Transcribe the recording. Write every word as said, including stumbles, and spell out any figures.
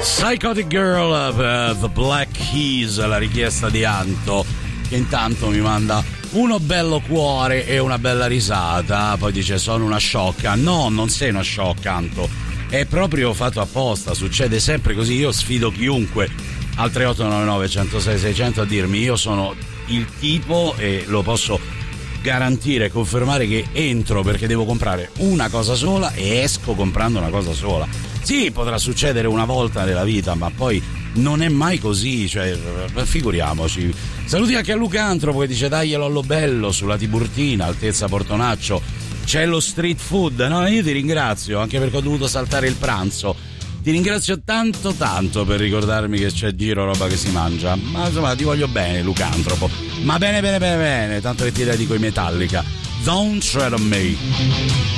Psychotic Girl per The Black Keys, la richiesta di Anto, che intanto mi manda uno bello cuore e una bella risata. Poi dice: sono una sciocca. No, non sei una sciocca, Anto, è proprio fatto apposta, succede sempre così. Io sfido chiunque al tre otto nove nove, centosei, seicento a dirmi: io sono il tipo, e lo posso garantire, confermare, che entro perché devo comprare una cosa sola e esco comprando una cosa sola. Sì, potrà succedere una volta nella vita, ma poi non è mai così, cioè figuriamoci. Saluti anche a Lucantropo che dice: daglielo allo bello sulla Tiburtina, altezza Portonaccio, c'è lo street food. No, io ti ringrazio, anche perché ho dovuto saltare il pranzo. Ti ringrazio tanto tanto per ricordarmi che c'è giro roba che si mangia. Ma insomma, ti voglio bene, Lucantropo. Ma bene bene bene bene, tanto che ti dedico i Metallica. Don't Tread on Me.